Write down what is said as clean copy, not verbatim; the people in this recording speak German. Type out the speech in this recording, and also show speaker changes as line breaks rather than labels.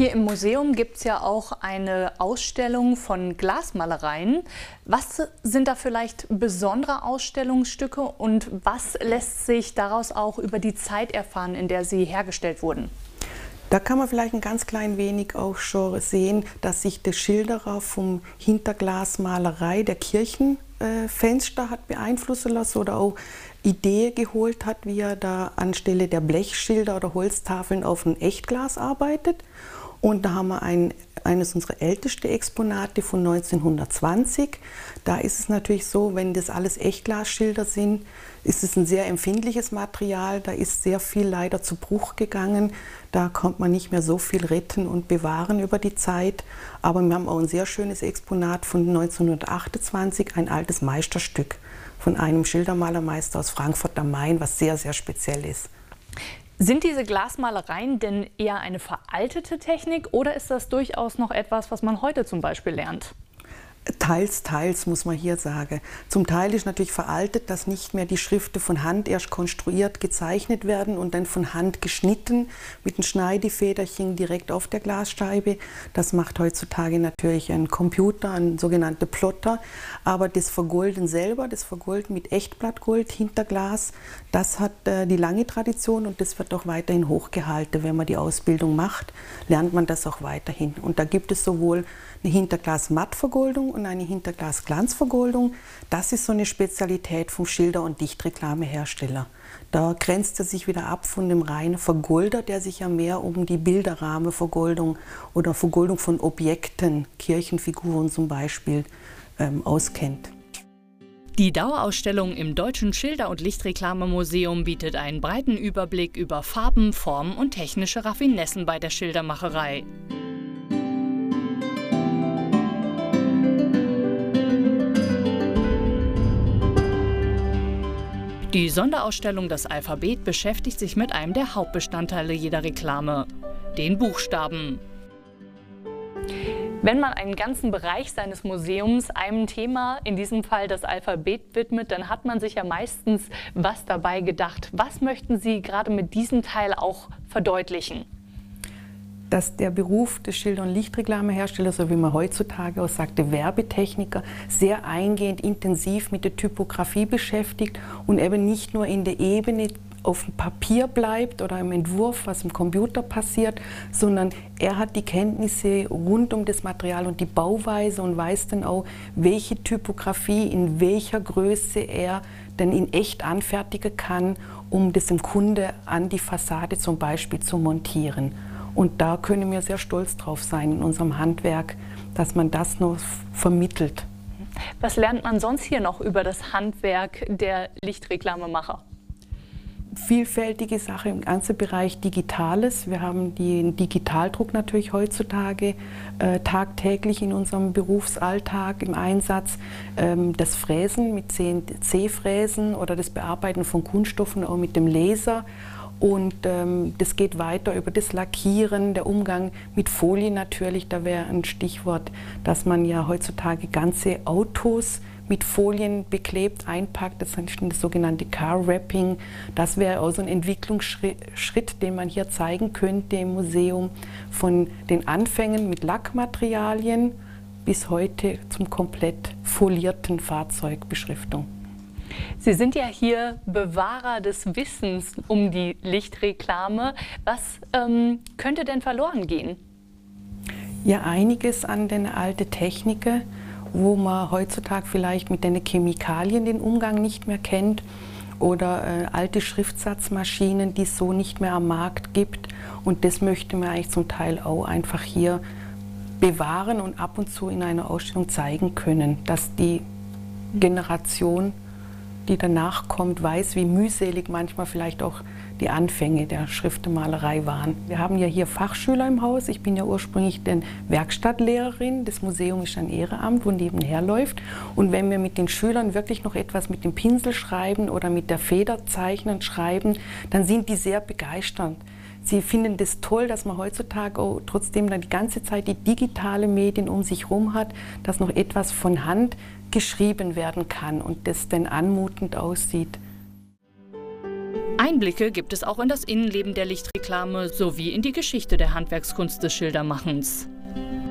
Hier im Museum gibt es ja auch eine Ausstellung von Glasmalereien. Was sind da vielleicht besondere Ausstellungsstücke und was lässt sich daraus auch über die Zeit erfahren, in der sie hergestellt wurden?
Da kann man vielleicht ein ganz klein wenig auch schon sehen, dass sich der Schilderer vom Hinterglasmalerei der Kirchenfenster hat beeinflussen lassen oder auch Ideen geholt hat, wie er da anstelle der Blechschilder oder Holztafeln auf ein Echtglas arbeitet. Und da haben wir eines unserer ältesten Exponate von 1920. Da ist es natürlich so, wenn das alles Echtglasschilder sind, ist es ein sehr empfindliches Material. Da ist sehr viel leider zu Bruch gegangen. Da konnte man nicht mehr so viel retten und bewahren über die Zeit. Aber wir haben auch ein sehr schönes Exponat von 1928, ein altes Meisterstück von einem Schildermalermeister aus Frankfurt am Main, was sehr, sehr speziell ist.
Sind diese Glasmalereien denn eher eine veraltete Technik oder ist das durchaus noch etwas, was man heute zum Beispiel lernt?
Teils, teils, muss man hier sagen. Zum Teil ist natürlich veraltet, dass nicht mehr die Schriften von Hand erst konstruiert, gezeichnet werden und dann von Hand geschnitten mit einem Schneidefederchen direkt auf der Glasscheibe. Das macht heutzutage natürlich ein Computer, ein sogenannter Plotter. Aber das Vergolden selber, das Vergolden mit Echtblattgold hinter Glas, das hat die lange Tradition und das wird auch weiterhin hochgehalten. Wenn man die Ausbildung macht, lernt man das auch weiterhin. Und da gibt es sowohl eine Hinterglas-Mattvergoldung und eine Hinterglas-Glanzvergoldung. Das ist so eine Spezialität vom Schilder- und Lichtreklamehersteller. Da grenzt er sich wieder ab von dem reinen Vergolder, der sich ja mehr um die Bilderrahmenvergoldung oder Vergoldung von Objekten, Kirchenfiguren zum Beispiel, auskennt.
Die Dauerausstellung im Deutschen Schilder- und Lichtreklamemuseum bietet einen breiten Überblick über Farben, Formen und technische Raffinessen bei der Schildermacherei. Die Sonderausstellung Das Alphabet beschäftigt sich mit einem der Hauptbestandteile jeder Reklame, den Buchstaben. Wenn man einen ganzen Bereich seines Museums einem Thema, in diesem Fall das Alphabet, widmet, dann hat man sich ja meistens was dabei gedacht. Was möchten Sie gerade mit diesem Teil auch verdeutlichen?
Dass der Beruf des Schilder- und Lichtreklameherstellers, so wie man heutzutage auch sagt, der Werbetechniker, sehr eingehend, intensiv mit der Typografie beschäftigt und eben nicht nur in der Ebene auf dem Papier bleibt oder im Entwurf, was im Computer passiert, sondern er hat die Kenntnisse rund um das Material und die Bauweise und weiß dann auch, welche Typografie in welcher Größe er denn in echt anfertigen kann, um das dem Kunde an die Fassade zum Beispiel zu montieren. Und da können wir sehr stolz drauf sein in unserem Handwerk, dass man das noch vermittelt.
Was lernt man sonst hier noch über das Handwerk der Lichtreklamemacher?
Vielfältige Sache im ganzen Bereich Digitales. Wir haben den Digitaldruck natürlich heutzutage tagtäglich in unserem Berufsalltag im Einsatz. Das Fräsen mit CNC-Fräsen oder das Bearbeiten von Kunststoffen auch mit dem Laser. Und das geht weiter über das Lackieren, der Umgang mit Folie natürlich. Da wäre ein Stichwort, dass man ja heutzutage ganze Autos mit Folien beklebt, einpackt. Das ist das sogenannte Car Wrapping. Das wäre auch so ein Entwicklungsschritt, den man hier zeigen könnte im Museum. Von den Anfängen mit Lackmaterialien bis heute zum komplett folierten Fahrzeugbeschriftung.
Sie sind ja hier Bewahrer des Wissens um die Lichtreklame. Was könnte denn verloren gehen?
Ja, einiges an den alten Techniken, wo man heutzutage vielleicht mit den Chemikalien den Umgang nicht mehr kennt oder alte Schriftsatzmaschinen, die es so nicht mehr am Markt gibt. Und das möchte man eigentlich zum Teil auch einfach hier bewahren und ab und zu in einer Ausstellung zeigen können, dass die Generation, die danach kommt, weiß, wie mühselig manchmal vielleicht auch die Anfänge der Schriftenmalerei waren. Wir haben ja hier Fachschüler im Haus. Ich bin ja ursprünglich Werkstattlehrerin. Das Museum ist ein Ehrenamt, wo nebenher läuft. Und wenn wir mit den Schülern wirklich noch etwas mit dem Pinsel schreiben oder mit der Feder zeichnen, schreiben, dann sind die sehr begeistert. Sie finden das toll, dass man heutzutage auch trotzdem dann die ganze Zeit die digitalen Medien um sich herum hat, dass noch etwas von Hand geschrieben werden kann und das dann anmutend aussieht.
Einblicke gibt es auch in das Innenleben der Lichtreklame sowie in die Geschichte der Handwerkskunst des Schildermachens.